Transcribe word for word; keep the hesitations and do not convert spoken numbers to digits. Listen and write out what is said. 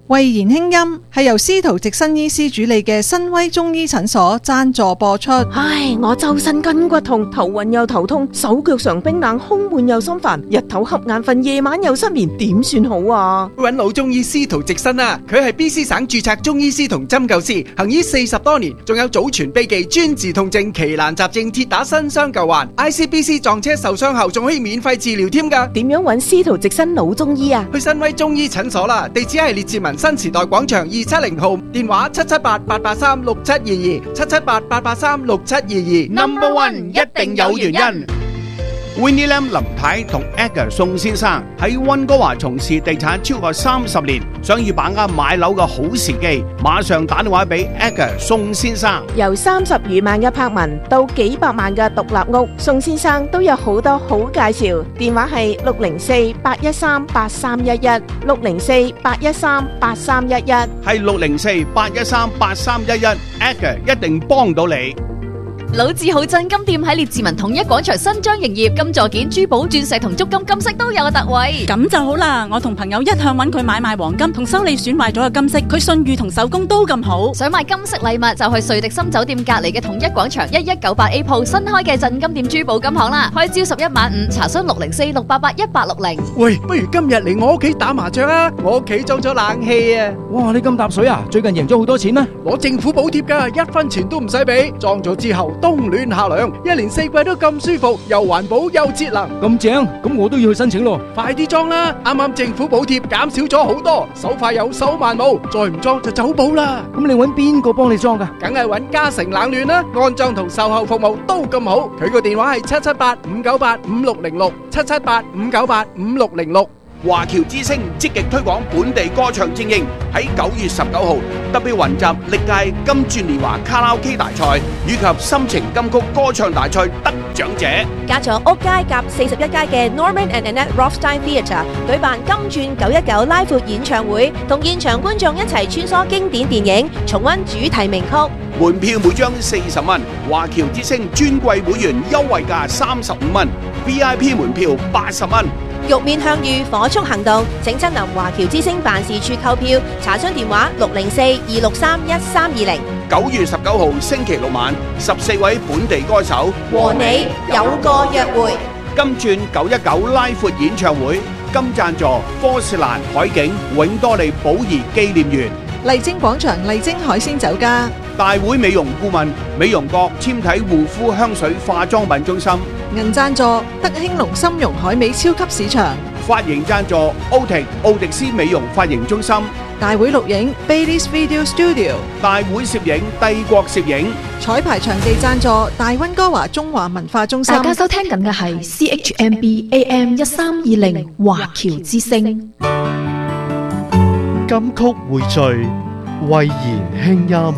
慧言輕音係由司徒直新醫師主理嘅新威中醫診所贊助播出。 唉，我周身筋骨痛，頭暈又頭痛，手腳常冰冷，胸悶又心煩，日頭瞌眼瞓，夜晚又失眠，點算好啊？ 搵老中醫司徒直新啊，佢係 B C 省註冊中醫師同針灸師，行醫四十多年，仲有祖傳秘技專治痛症、奇難雜症，鐵打新傷舊患。I C B C 撞車受傷後仲可以免費治療添噶。 點樣搵司徒直新老中醫啊？ 去新威中醫診所啦，地址係列治文新時代廣場二七零號，電話七七八八八三六七二二，七七八八八三六七二二。 Number One 一定有原因。Winnie Lam 林太同 Edgar 宋先生喺溫哥華從事地產超過三十年，想要把握買樓嘅好時機，馬上打電話俾 Edgar 宋先生。 由三十餘萬嘅柏文到幾百萬嘅獨立屋，宋先生都有好多好介紹。電話係六零四八一三八三一一，六零四八一三八三一一， 係六零四八一三八三一一 ，Edgar 一定幫到你。 老字號鎮金店喺列治文統一廣場新張營業，金座件、珠寶、鑽石同足金金飾都有個特惠。 咁就好啦，我同朋友一向揾佢買賣黃金同修理損壞咗嘅金飾，佢信譽同手工都咁好。 想買金飾禮物就去瑞迪森酒店隔籬嘅統一廣場一一九八 A 鋪新開嘅鎮金店珠寶金行啦，開朝十一晚五，查詢六零四六八八一八六零。 喂，不如今日嚟我屋企打麻雀啊！我屋企裝咗冷氣啊！ 哇，你咁搭水啊？最近贏咗好多錢咩？ 攞政府補貼噶，一分錢都唔使俾，裝咗之後冬暖夏涼，一年四季都咁舒服，又環保又節能。 咁正，咁我都要去申請咯。 快啲裝啦！啱啱政府補貼減少咗好多，手快有手慢冇，再唔裝就走寶啦。 咁你揾邊個幫你裝噶？ 梗係揾嘉誠冷暖啦，安裝同售後服務都咁好。佢個電話係七七八五九八五六零六，七七八五九八五六零六。 華僑之聲積極推廣本地歌唱精英，喺九月十九號特別雲集歷屆金鑽年華卡拉 OK 大賽以及心情金曲歌唱大賽得獎者， 加咗屋街夾四十一街嘅 Norman and Annette Rothstein Theatre 舉辦金鑽九一九拉闊演唱會，同現場觀眾一齊穿梭經典電影，重溫主題名曲。 門票每張四十蚊，華僑之聲尊貴會員優惠價三十五蚊 ，V I P 門票八十蚊。 玉面向隅，火速行動，請親臨華僑之聲辦事處購票，查詢電話六零四二六三一三二零。 九月十九號星期六晚，十四位本地歌手和你有個約會。 金鑽九一九拉闊演唱會，金贊助科士蘭海景永多利寶儀紀念園。 麗晶廣場麗晶海鮮酒家， 大會美容顧問美容閣纖體護膚香水化妝品中心， 銀贊助德興隆參茸海味超級市場， 髮型贊助奧迪奧迪斯美容髮型中心， 大會錄影 Baileys Video Studio， 大會攝影帝國攝影， 彩排場地贊助大溫哥華中華文化中心。 大家收聽緊嘅係 C H M B A M 一三二零華僑之聲。 金曲匯聚，慧言輕音。